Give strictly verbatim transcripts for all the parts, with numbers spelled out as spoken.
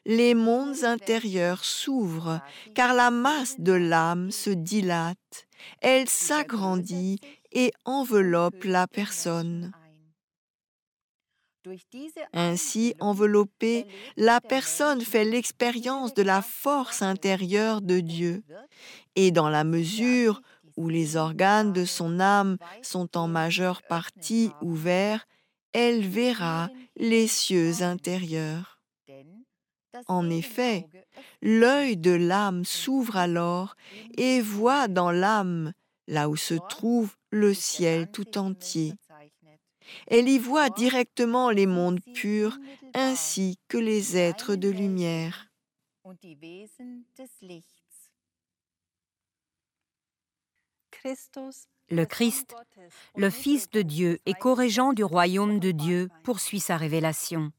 les mondes intérieurs s'ouvrent, car la masse de l'âme se dilate, elle s'agrandit et enveloppe la personne. Ainsi enveloppée, la personne fait l'expérience de la force intérieure de Dieu, et dans la mesure où les organes de son âme sont en majeure partie ouverts, elle verra les cieux intérieurs. En effet, l'œil de l'âme s'ouvre alors et voit dans l'âme, là où se trouve le ciel tout entier. Elle y voit directement les mondes purs ainsi que les êtres de lumière. Le Christ, le Fils de Dieu et co-régent du royaume de Dieu, poursuit sa révélation.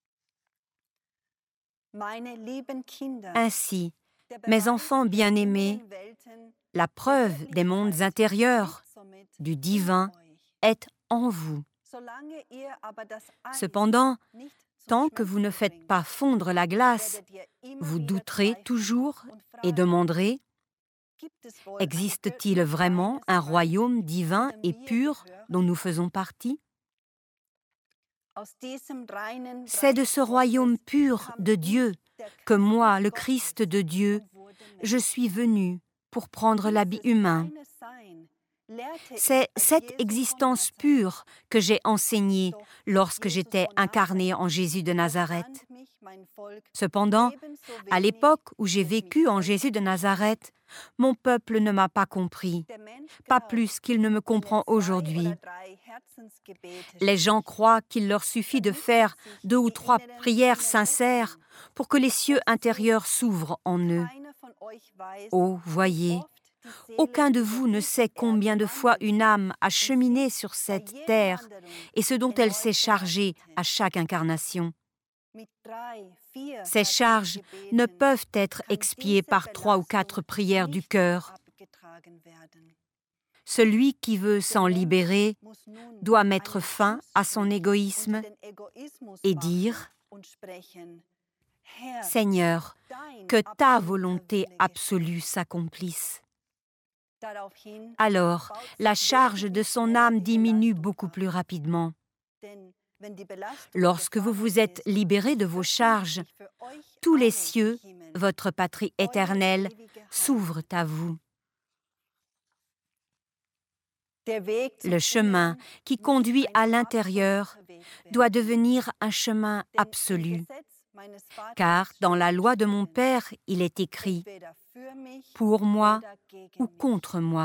Ainsi, mes enfants bien-aimés, la preuve des mondes intérieurs, du divin, est en vous. Cependant, tant que vous ne faites pas fondre la glace, vous douterez toujours et demanderez: existe-t-il vraiment un royaume divin et pur dont nous faisons partie? C'est de ce royaume pur de Dieu que moi, le Christ de Dieu, je suis venu pour prendre l'habit humain. C'est cette existence pure que j'ai enseignée lorsque j'étais incarné en Jésus de Nazareth. Cependant, à l'époque où j'ai vécu en Jésus de Nazareth, mon peuple ne m'a pas compris, pas plus qu'il ne me comprend aujourd'hui. Les gens croient qu'il leur suffit de faire deux ou trois prières sincères pour que les cieux intérieurs s'ouvrent en eux. Oh, voyez, aucun de vous ne sait combien de fois une âme a cheminé sur cette terre et ce dont elle s'est chargée à chaque incarnation. Ces charges ne peuvent être expiées par trois ou quatre prières du cœur. Celui qui veut s'en libérer doit mettre fin à son égoïsme et dire: « Seigneur, que ta volonté absolue s'accomplisse. » Alors, la charge de son âme diminue beaucoup plus rapidement. Lorsque vous vous êtes libérés de vos charges, tous les cieux, votre patrie éternelle, s'ouvrent à vous. Le chemin qui conduit à l'intérieur doit devenir un chemin absolu, car dans la loi de mon Père, il est écrit « pour moi ou contre moi ».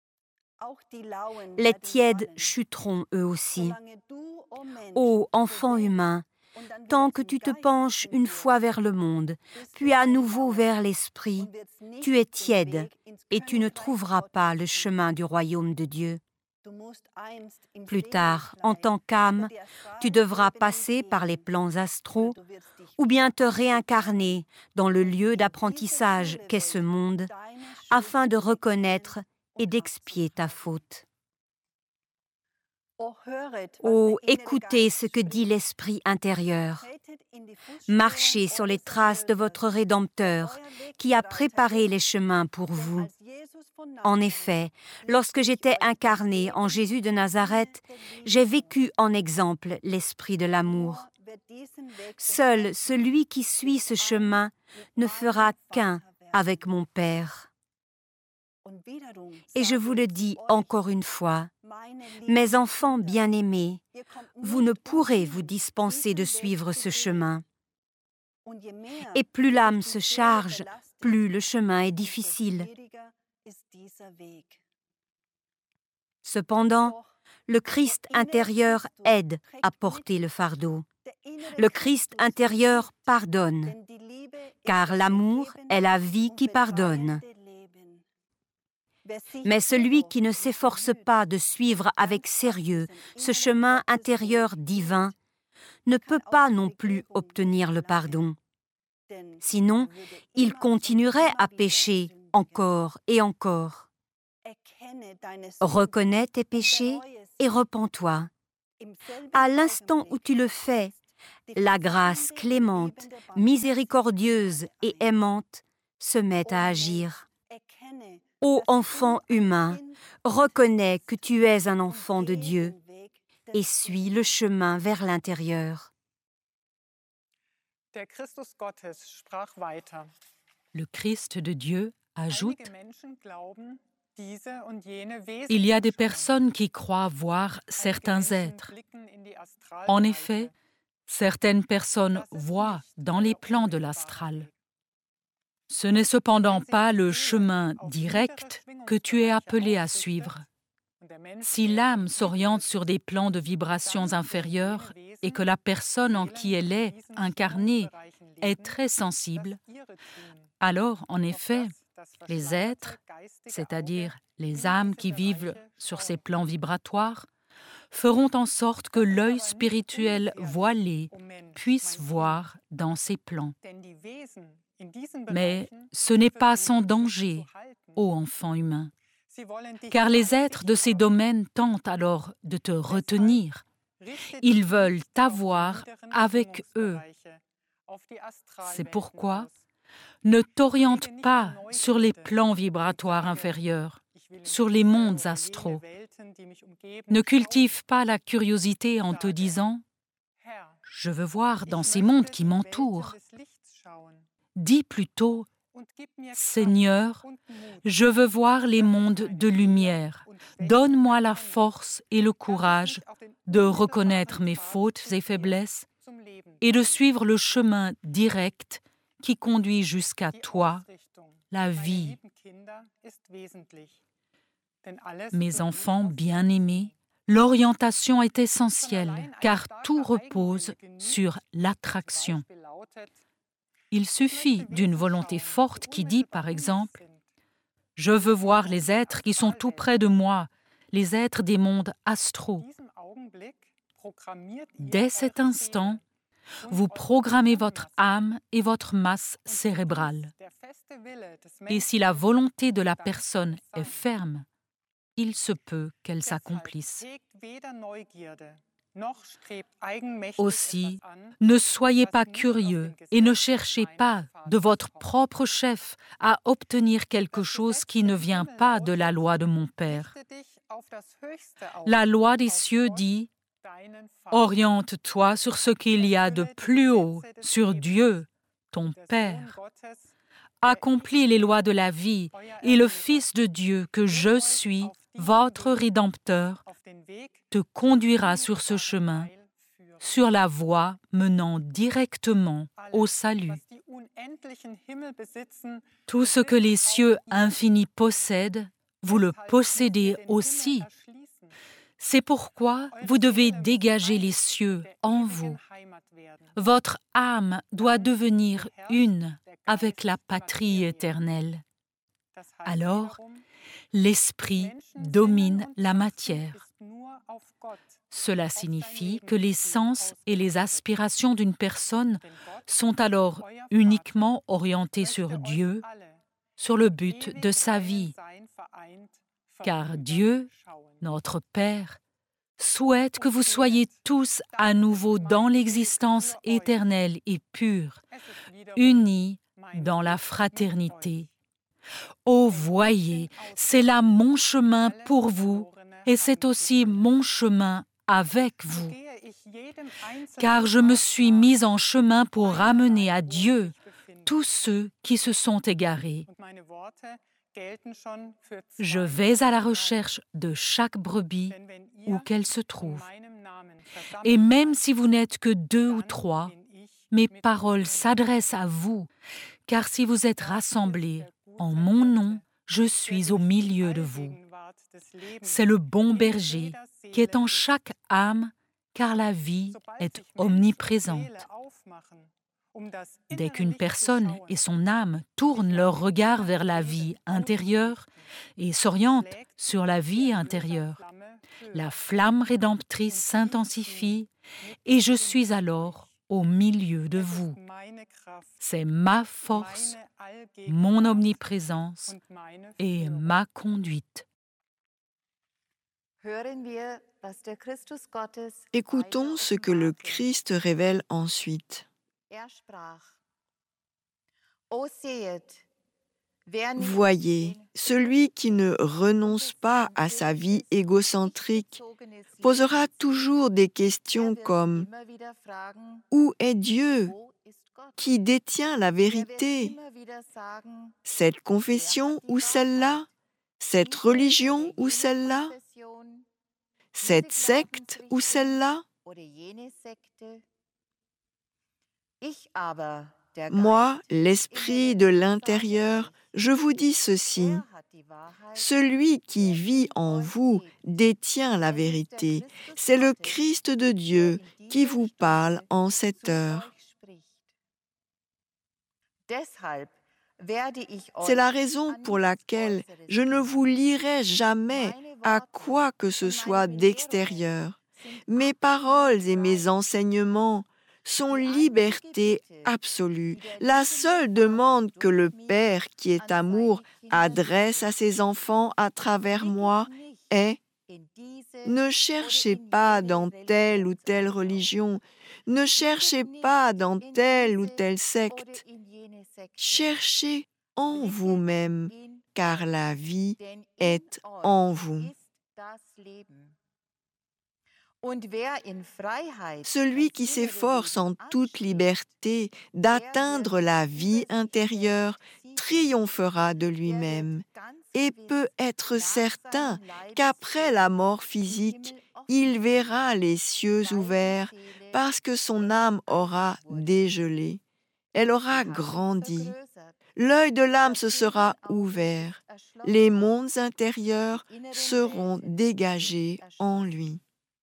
Les tièdes chuteront eux aussi. Ô enfant humain, tant que tu te penches une fois vers le monde, puis à nouveau vers l'esprit, tu es tiède et tu ne trouveras pas le chemin du royaume de Dieu. Plus tard, en tant qu'âme, tu devras passer par les plans astraux ou bien te réincarner dans le lieu d'apprentissage qu'est ce monde, afin de reconnaître et d'expier ta faute. Oh, écoutez ce que dit l'esprit intérieur. Marchez sur les traces de votre Rédempteur, qui a préparé les chemins pour vous. En effet, lorsque j'étais incarné en Jésus de Nazareth, j'ai vécu en exemple l'esprit de l'amour. Seul celui qui suit ce chemin ne fera qu'un avec mon Père. Et je vous le dis encore une fois, mes enfants bien-aimés, vous ne pourrez vous dispenser de suivre ce chemin. Et plus l'âme se charge, plus le chemin est difficile. Cependant, le Christ intérieur aide à porter le fardeau. Le Christ intérieur pardonne, car l'amour est la vie qui pardonne. Mais celui qui ne s'efforce pas de suivre avec sérieux ce chemin intérieur divin ne peut pas non plus obtenir le pardon. Sinon, il continuerait à pécher encore et encore. Reconnais tes péchés et repens-toi. À l'instant où tu le fais, la grâce clémente, miséricordieuse et aimante se met à agir. Ô enfant humain, reconnais que tu es un enfant de Dieu et suis le chemin vers l'intérieur. Le Christ de Dieu ajoute: il y a des personnes qui croient voir certains êtres. En effet, certaines personnes voient dans les plans de l'astral. Ce n'est cependant pas le chemin direct que tu es appelé à suivre. Si l'âme s'oriente sur des plans de vibrations inférieures et que la personne en qui elle est incarnée est très sensible, alors, en effet, les êtres, c'est-à-dire les âmes qui vivent sur ces plans vibratoires, feront en sorte que l'œil spirituel voilé puisse voir dans ces plans. Mais ce n'est pas sans danger, ô enfant humain, car les êtres de ces domaines tentent alors de te retenir. Ils veulent t'avoir avec eux. C'est pourquoi ne t'oriente pas sur les plans vibratoires inférieurs, sur les mondes astraux. Ne cultive pas la curiosité en te disant « Je veux voir dans ces mondes qui m'entourent ». Dis plutôt « Seigneur, je veux voir les mondes de lumière. Donne-moi la force et le courage de reconnaître mes fautes et faiblesses et de suivre le chemin direct qui conduit jusqu'à toi, la vie. » Mes enfants bien-aimés, l'orientation est essentielle car tout repose sur l'attraction. Il suffit d'une volonté forte qui dit, par exemple, « Je veux voir les êtres qui sont tout près de moi, les êtres des mondes astraux. » Dès cet instant, vous programmez votre âme et votre masse cérébrale. Et si la volonté de la personne est ferme, il se peut qu'elle s'accomplisse. Aussi, ne soyez pas curieux et ne cherchez pas de votre propre chef à obtenir quelque chose qui ne vient pas de la loi de mon Père. La loi des cieux dit: oriente-toi sur ce qu'il y a de plus haut, sur Dieu, ton Père. Accomplis les lois de la vie et le Fils de Dieu que je suis, votre Rédempteur, te conduira sur ce chemin, sur la voie menant directement au salut. Tout ce que les cieux infinis possèdent, vous le possédez aussi. C'est pourquoi vous devez dégager les cieux en vous. Votre âme doit devenir une avec la patrie éternelle. Alors, l'esprit domine la matière. Cela signifie que les sens et les aspirations d'une personne sont alors uniquement orientés sur Dieu, sur le but de sa vie. Car Dieu, notre Père, souhaite que vous soyez tous à nouveau dans l'existence éternelle et pure, unis dans la fraternité. Oh, voyez, c'est là mon chemin pour vous et c'est aussi mon chemin avec vous. Car je me suis mis en chemin pour ramener à Dieu tous ceux qui se sont égarés. Je vais à la recherche de chaque brebis où qu'elle se trouve. Et même si vous n'êtes que deux ou trois, mes paroles s'adressent à vous, car si vous êtes rassemblés en mon nom, je suis au milieu de vous. C'est le bon berger qui est en chaque âme, car la vie est omniprésente. Dès qu'une personne et son âme tournent leur regard vers la vie intérieure et s'orientent sur la vie intérieure, la flamme rédemptrice s'intensifie et je suis alors au milieu de vous. C'est ma force, mon omniprésence et ma conduite. Écoutons ce que le Christ révèle ensuite. Voyez, celui qui ne renonce pas à sa vie égocentrique posera toujours des questions comme « Où est Dieu ? Qui détient la vérité ? Cette confession ou celle-là ? Cette religion ou celle-là ? Cette secte ou celle-là ? Moi, l'esprit de l'intérieur, je vous dis ceci. Celui qui vit en vous détient la vérité. C'est le Christ de Dieu qui vous parle en cette heure. C'est la raison pour laquelle je ne vous lirai jamais à quoi que ce soit d'extérieur. Mes paroles et mes enseignements sont liberté absolue. La seule demande que le Père qui est amour adresse à ses enfants à travers moi est « Ne cherchez pas dans telle ou telle religion, ne cherchez pas dans telle ou telle secte, cherchez en vous-même, car la vie est en vous. » Celui qui s'efforce en toute liberté d'atteindre la vie intérieure triomphera de lui-même et peut être certain qu'après la mort physique, il verra les cieux ouverts parce que son âme aura dégelé. Elle aura grandi. L'œil de l'âme se sera ouvert. Les mondes intérieurs seront dégagés en lui.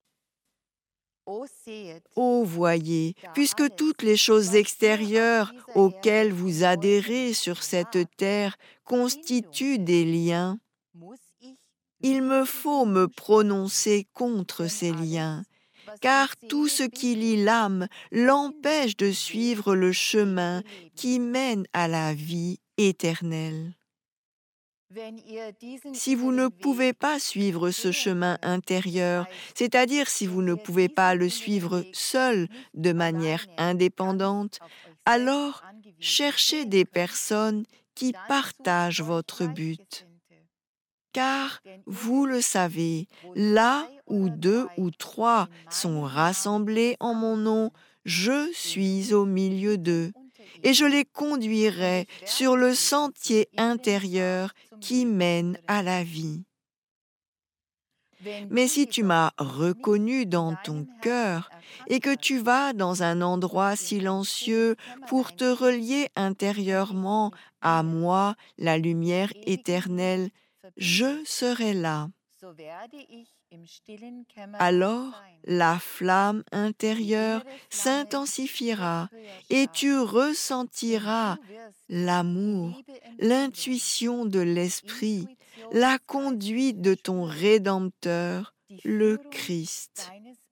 Ô voyez, puisque toutes les choses extérieures auxquelles vous adhérez sur cette terre constituent des liens, il me faut me prononcer contre ces liens, car tout ce qui lie l'âme l'empêche de suivre le chemin qui mène à la vie éternelle. Si vous ne pouvez pas suivre ce chemin intérieur, c'est-à-dire si vous ne pouvez pas le suivre seul de manière indépendante, alors cherchez des personnes qui partagent votre but. Car, vous le savez, là où deux ou trois sont rassemblés en mon nom, je suis au milieu d'eux. Et je les conduirai sur le sentier intérieur qui mène à la vie. Mais si tu m'as reconnu dans ton cœur et que tu vas dans un endroit silencieux pour te relier intérieurement à moi, la lumière éternelle, je serai là. Alors la flamme intérieure s'intensifiera et tu ressentiras l'amour, l'intuition de l'Esprit, la conduite de ton Rédempteur, le Christ.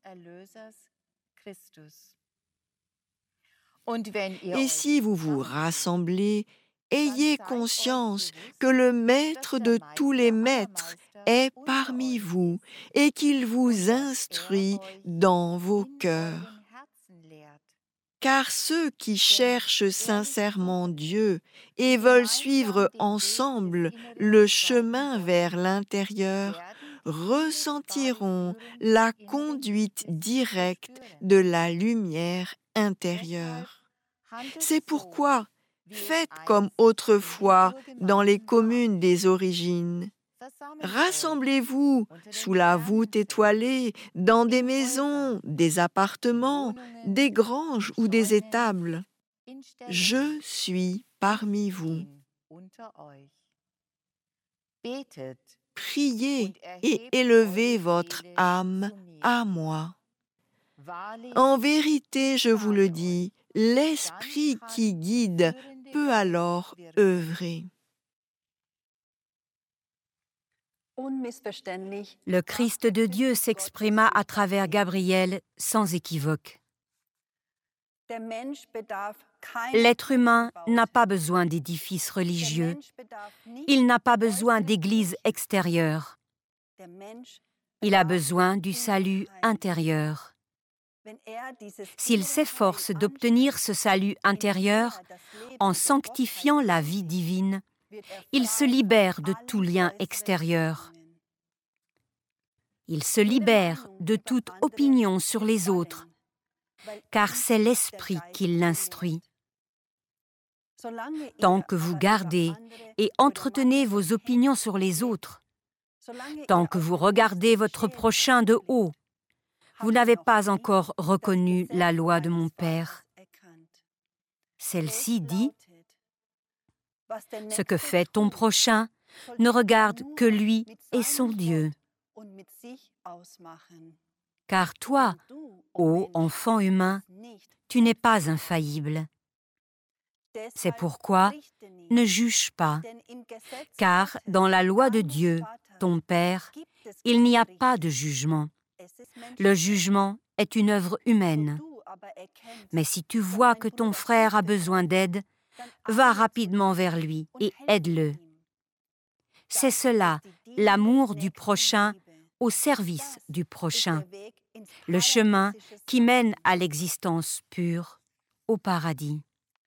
Et si vous vous rassemblez, ayez conscience que le Maître de tous les maîtres est parmi vous et qu'il vous instruit dans vos cœurs. Car ceux qui cherchent sincèrement Dieu et veulent suivre ensemble le chemin vers l'intérieur ressentiront la conduite directe de la lumière intérieure. C'est pourquoi faites comme autrefois dans les communes des origines. Rassemblez-vous sous la voûte étoilée, dans des maisons, des appartements, des granges ou des étables. Je suis parmi vous. Priez et élevez votre âme à moi. En vérité, je vous le dis, l'Esprit qui guide peut alors œuvrer. Le Christ de Dieu s'exprima à travers Gabriel sans équivoque. L'être humain n'a pas besoin d'édifices religieux. Il n'a pas besoin d'églises extérieures. Il a besoin du salut intérieur. S'il s'efforce d'obtenir ce salut intérieur en sanctifiant la vie divine, il se libère de tout lien extérieur. Il se libère de toute opinion sur les autres, car c'est l'Esprit qui l'instruit. Tant que vous gardez et entretenez vos opinions sur les autres, tant que vous regardez votre prochain de haut, vous n'avez pas encore reconnu la loi de mon Père. Celle-ci dit, « Ce que fait ton prochain ne regarde que lui et son Dieu. » Car toi, ô enfant humain, tu n'es pas infaillible. C'est pourquoi ne juge pas, car dans la loi de Dieu, ton Père, il n'y a pas de jugement. Le jugement est une œuvre humaine. Mais si tu vois que ton frère a besoin d'aide, va rapidement vers lui et aide-le. C'est cela, l'amour du prochain au service du prochain, le chemin qui mène à l'existence pure, au paradis.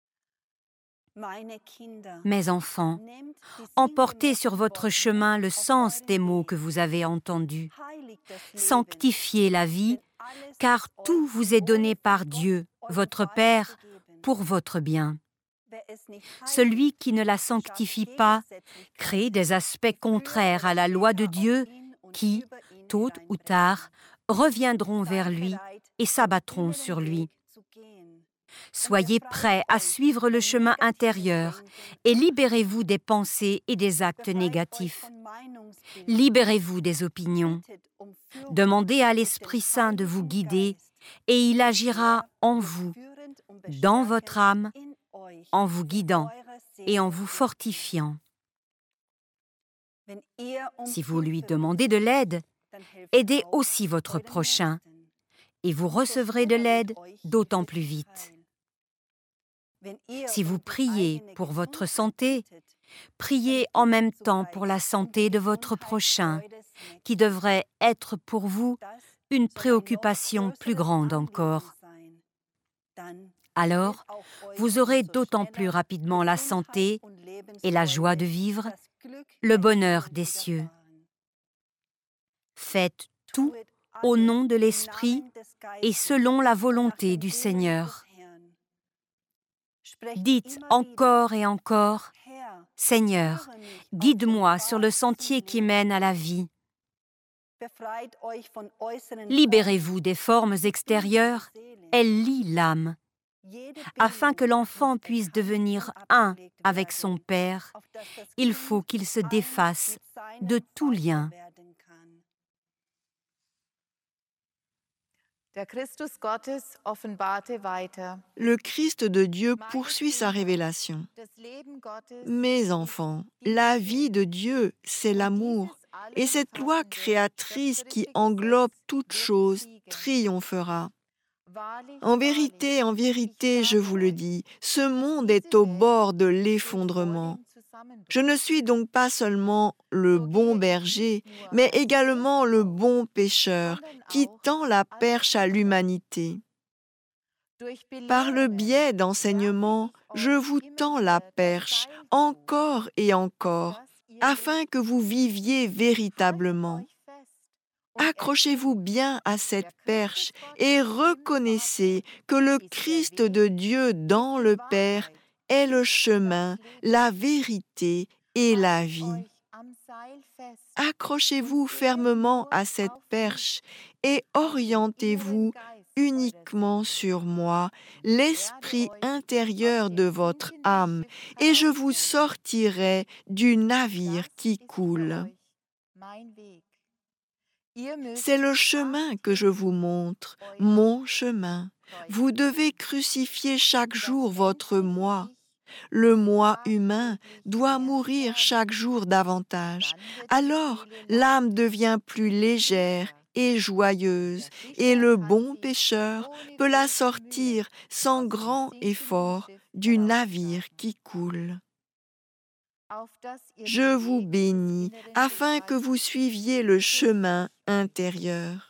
Mes enfants, emportez sur votre chemin le sens des mots que vous avez entendus. Sanctifiez la vie, car tout vous est donné par Dieu, votre Père, pour votre bien. Celui qui ne la sanctifie pas crée des aspects contraires à la loi de Dieu qui, tôt ou tard, reviendront vers lui et s'abattront sur lui. Soyez prêts à suivre le chemin intérieur et libérez-vous des pensées et des actes négatifs. Libérez-vous des opinions. Demandez à l'Esprit Saint de vous guider et il agira en vous, dans votre âme, en vous guidant et en vous fortifiant. Si vous lui demandez de l'aide, aidez aussi votre prochain et vous recevrez de l'aide d'autant plus vite. Si vous priez pour votre santé, priez en même temps pour la santé de votre prochain, qui devrait être pour vous une préoccupation plus grande encore. Alors, vous aurez d'autant plus rapidement la santé et la joie de vivre, le bonheur des cieux. Faites tout au nom de l'Esprit et selon la volonté du Seigneur. Dites encore et encore, « Seigneur, guide-moi sur le sentier qui mène à la vie. » Libérez-vous des formes extérieures, elles lient l'âme, afin que l'enfant puisse devenir un avec son Père. Il faut qu'il se défasse de tout lien. Le Christ de Dieu poursuit sa révélation. Mes enfants, la vie de Dieu, c'est l'amour, et cette loi créatrice qui englobe toute chose triomphera. En vérité, en vérité, je vous le dis, ce monde est au bord de l'effondrement. Je ne suis donc pas seulement le bon berger, mais également le bon pêcheur qui tend la perche à l'humanité. Par le biais d'enseignements, je vous tends la perche encore et encore, afin que vous viviez véritablement. Accrochez-vous bien à cette perche et reconnaissez que le Christ de Dieu dans le Père est le chemin, la vérité et la vie. Accrochez-vous fermement à cette perche et orientez-vous uniquement sur moi, l'esprit intérieur de votre âme, et je vous sortirai du navire qui coule. C'est le chemin que je vous montre, mon chemin. Vous devez crucifier chaque jour votre moi. Le moi humain doit mourir chaque jour davantage. Alors, l'âme devient plus légère et joyeuse, et le bon pêcheur peut la sortir sans grand effort du navire qui coule. Je vous bénis afin que vous suiviez le chemin intérieur.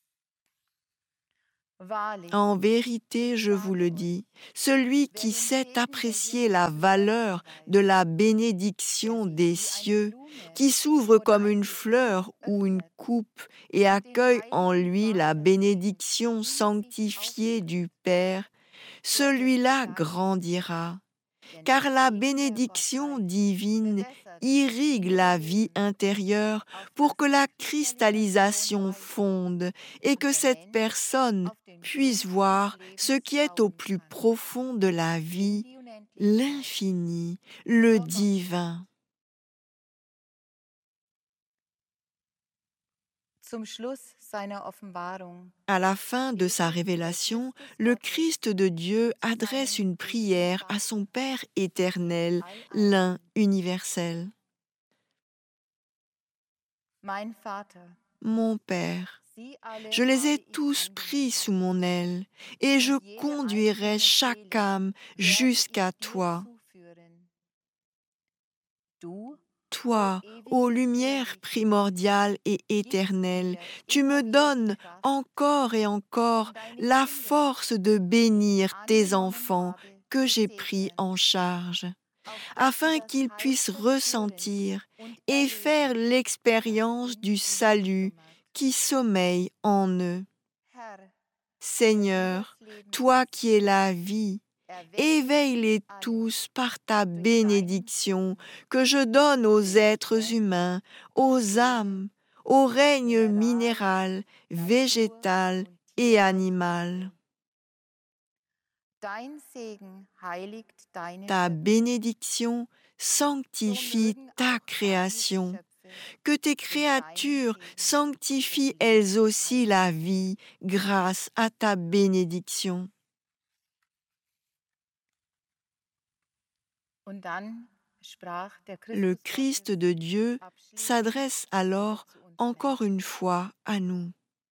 En vérité, je vous le dis, celui qui sait apprécier la valeur de la bénédiction des cieux, qui s'ouvre comme une fleur ou une coupe et accueille en lui la bénédiction sanctifiée du Père, celui-là grandira. Car la bénédiction divine irrigue la vie intérieure pour que la cristallisation fonde et que cette personne puisse voir ce qui est au plus profond de la vie, l'infini, le divin. À la fin de sa révélation, le Christ de Dieu adresse une prière à son Père éternel, l'un universel. Mon Père, je les ai tous pris sous mon aile, et je conduirai chaque âme jusqu'à toi. Toi, ô lumière primordiale et éternelle, tu me donnes encore et encore la force de bénir tes enfants que j'ai pris en charge, afin qu'ils puissent ressentir et faire l'expérience du salut qui sommeille en eux. Seigneur, toi qui es la vie, éveille-les tous par ta bénédiction que je donne aux êtres humains, aux âmes, au règne minéral, végétal et animal. Ta bénédiction sanctifie ta création. Que tes créatures sanctifient elles aussi la vie grâce à ta bénédiction. Le Christ de Dieu s'adresse alors encore une fois à nous.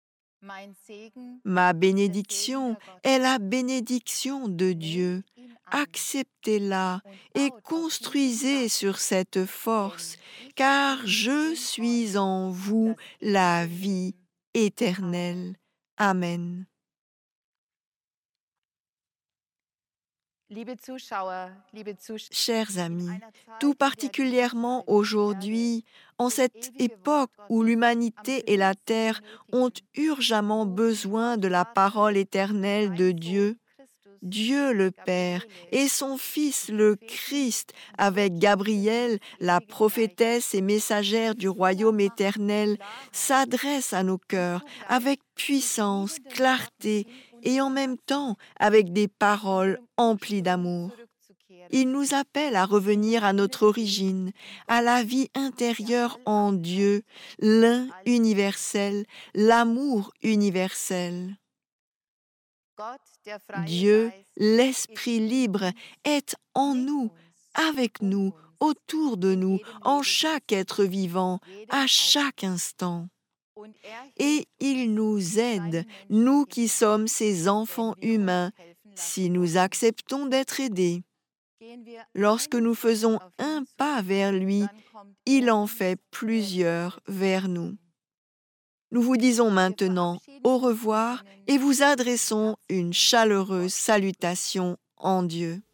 Ma bénédiction est la bénédiction de Dieu. Acceptez-la et construisez sur cette force, car je suis en vous la vie éternelle. Amen. Chers amis, tout particulièrement aujourd'hui, en cette époque où l'humanité et la terre ont urgemment besoin de la parole éternelle de Dieu, Dieu le Père et son Fils le Christ, avec Gabriel, la prophétesse et messagère du royaume éternel, s'adressent à nos cœurs avec puissance, clarté et en même temps avec des paroles emplies d'amour. Il nous appelle à revenir à notre origine, à la vie intérieure en Dieu, l'un universel, l'amour universel. Dieu, l'Esprit libre, est en nous, avec nous, autour de nous, en chaque être vivant, à chaque instant. Et il nous aide, nous qui sommes ses enfants humains, si nous acceptons d'être aidés. Lorsque nous faisons un pas vers lui, il en fait plusieurs vers nous. Nous vous disons maintenant au revoir et vous adressons une chaleureuse salutation en Dieu.